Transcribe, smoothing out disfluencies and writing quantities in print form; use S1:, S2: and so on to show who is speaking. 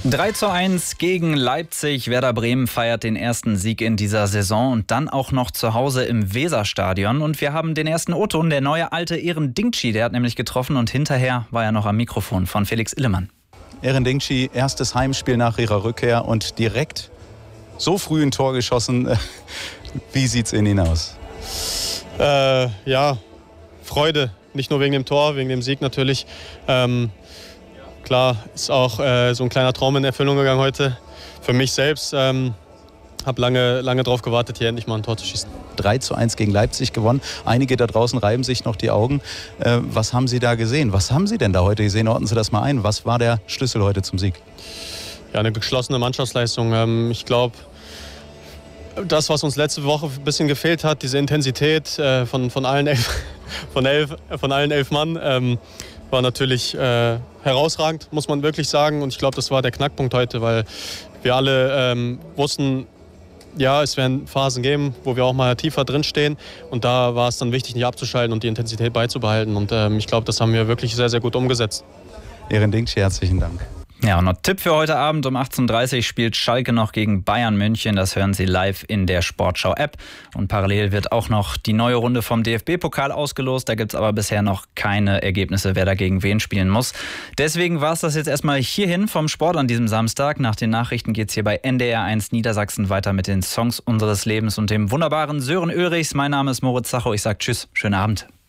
S1: 3:1 gegen Leipzig. Werder Bremen feiert den ersten Sieg in dieser Saison und dann auch noch zu Hause im Weserstadion. Und wir haben den ersten O-Ton, der neue alte Eren Dingchi, der hat nämlich getroffen und hinterher war er noch am Mikrofon von Felix Illemann.
S2: Eren Dingchi, erstes Heimspiel nach ihrer Rückkehr und direkt so früh ein Tor geschossen. Wie sieht's in Ihnen aus?
S3: Ja, Freude. Nicht nur wegen dem Tor, wegen dem Sieg natürlich. Klar, ist auch so ein kleiner Traum in Erfüllung gegangen heute. Für mich selbst habe lange drauf gewartet, hier endlich mal ein Tor zu schießen.
S2: 3:1 gegen Leipzig gewonnen. Einige da draußen reiben sich noch die Augen. Was haben Sie da gesehen? Was haben Sie denn da heute gesehen? Ordnen Sie das mal ein. Was war der Schlüssel heute zum Sieg?
S3: Ja, eine geschlossene Mannschaftsleistung. Ich glaube, das, was uns letzte Woche ein bisschen gefehlt hat, diese Intensität von allen elf Mann, war natürlich herausragend, muss man wirklich sagen. Und ich glaube, das war der Knackpunkt heute, weil wir alle wussten, ja, es werden Phasen geben, wo wir auch mal tiefer drinstehen. Und da war es dann wichtig, nicht abzuschalten und die Intensität beizubehalten. Und ich glaube, das haben wir wirklich sehr, sehr gut umgesetzt.
S2: Eren Dingchi, herzlichen Dank.
S1: Ja, und noch Tipp für heute Abend um 18:30 Uhr spielt Schalke noch gegen Bayern München. Das hören Sie live in der Sportschau-App. Und parallel wird auch noch die neue Runde vom DFB-Pokal ausgelost. Da gibt es aber bisher noch keine Ergebnisse, wer da gegen wen spielen muss. Deswegen war es das jetzt erstmal hierhin vom Sport an diesem Samstag. Nach den Nachrichten geht es hier bei NDR1 Niedersachsen weiter mit den Songs unseres Lebens und dem wunderbaren Sören Ulrichs. Mein Name ist Moritz Zacho. Ich sage Tschüss, schönen Abend.